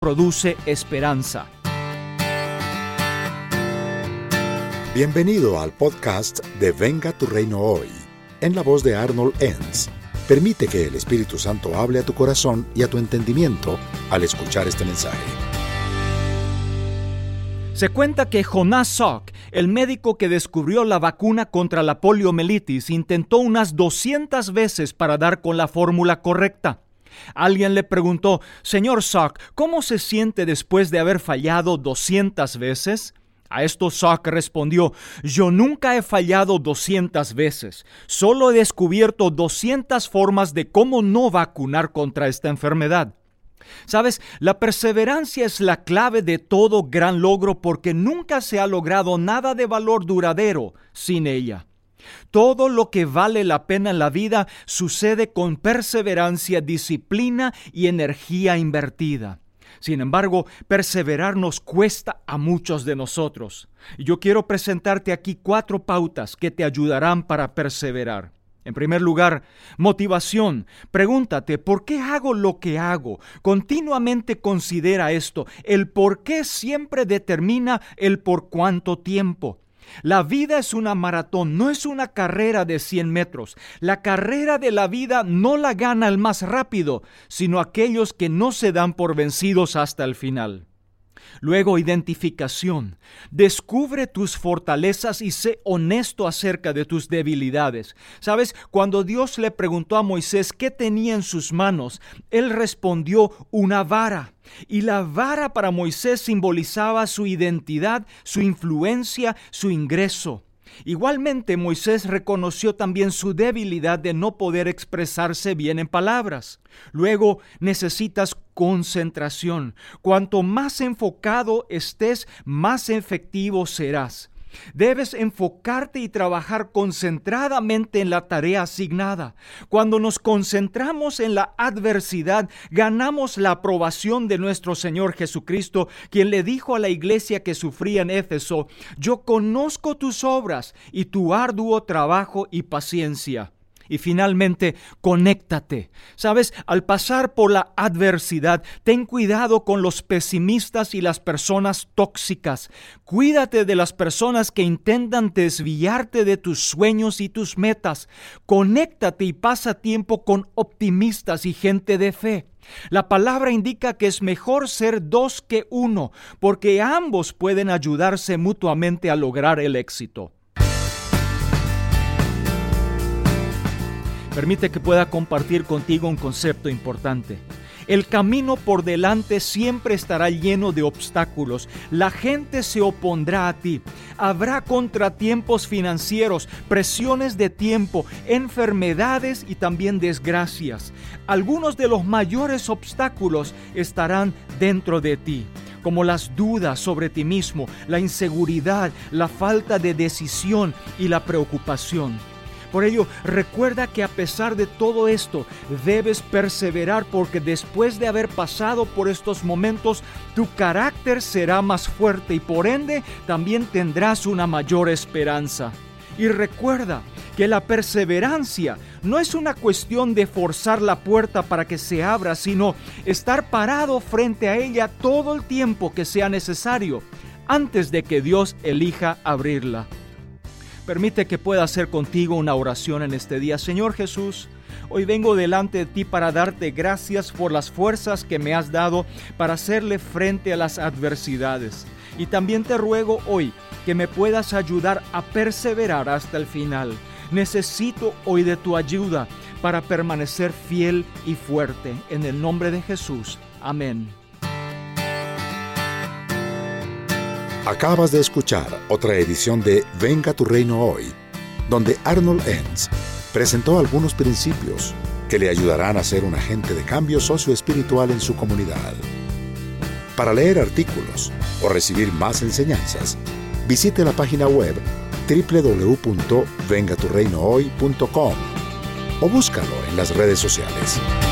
produce esperanza. Bienvenido al podcast de Venga tu Reino Hoy, en la voz de Arnold Enns. Permite que el Espíritu Santo hable a tu corazón y a tu entendimiento al escuchar este mensaje. Se cuenta que Jonas Salk, el médico que descubrió la vacuna contra la poliomielitis, intentó unas 200 veces para dar con la fórmula correcta. Alguien le preguntó: «Señor Salk, ¿cómo se siente después de haber fallado 200 veces?» A esto Salk respondió: «Yo nunca he fallado 200 veces. Solo he descubierto 200 formas de cómo no vacunar contra esta enfermedad». ¿Sabes? La perseverancia es la clave de todo gran logro porque nunca se ha logrado nada de valor duradero sin ella. Todo lo que vale la pena en la vida sucede con perseverancia, disciplina y energía invertida. Sin embargo, perseverar nos cuesta a muchos de nosotros. Y yo quiero presentarte aquí 4 pautas que te ayudarán para perseverar. En primer lugar, motivación. Pregúntate, ¿por qué hago lo que hago? Continuamente considera esto. El por qué siempre determina el por cuánto tiempo. La vida es una maratón, no es una carrera de 100 metros. La carrera de la vida no la gana el más rápido, sino aquellos que no se dan por vencidos hasta el final. Luego, identificación. Descubre tus fortalezas y sé honesto acerca de tus debilidades. ¿Sabes? Cuando Dios le preguntó a Moisés qué tenía en sus manos, él respondió: una vara. Y la vara para Moisés simbolizaba su identidad, su influencia, su ingreso. Igualmente, Moisés reconoció también su debilidad de no poder expresarse bien en palabras. Luego, necesitas concentración. Cuanto más enfocado estés, más efectivo serás. Debes enfocarte y trabajar concentradamente en la tarea asignada. Cuando nos concentramos en la adversidad, ganamos la aprobación de nuestro Señor Jesucristo, quien le dijo a la iglesia que sufría en Éfeso: «Yo conozco tus obras y tu arduo trabajo y paciencia». Y finalmente, conéctate. ¿Sabes? Al pasar por la adversidad, ten cuidado con los pesimistas y las personas tóxicas. Cuídate de las personas que intentan desviarte de tus sueños y tus metas. Conéctate y pasa tiempo con optimistas y gente de fe. La palabra indica que es mejor ser 2 que 1, porque ambos pueden ayudarse mutuamente a lograr el éxito. Permite que pueda compartir contigo un concepto importante. El camino por delante siempre estará lleno de obstáculos. La gente se opondrá a ti. Habrá contratiempos financieros, presiones de tiempo, enfermedades y también desgracias. Algunos de los mayores obstáculos estarán dentro de ti, como las dudas sobre ti mismo, la inseguridad, la falta de decisión y la preocupación. Por ello, recuerda que a pesar de todo esto, debes perseverar porque después de haber pasado por estos momentos, tu carácter será más fuerte y por ende también tendrás una mayor esperanza. Y recuerda que la perseverancia no es una cuestión de forzar la puerta para que se abra, sino estar parado frente a ella todo el tiempo que sea necesario antes de que Dios elija abrirla. Permite que pueda hacer contigo una oración en este día. Señor Jesús, hoy vengo delante de ti para darte gracias por las fuerzas que me has dado para hacerle frente a las adversidades. Y también te ruego hoy que me puedas ayudar a perseverar hasta el final. Necesito hoy de tu ayuda para permanecer fiel y fuerte. En el nombre de Jesús. Amén. Acabas de escuchar otra edición de Venga tu Reino Hoy, donde Arnold Enns presentó algunos principios que le ayudarán a ser un agente de cambio socioespiritual en su comunidad. Para leer artículos o recibir más enseñanzas, visite la página web www.vengaturreinohoy.com o búscalo en las redes sociales.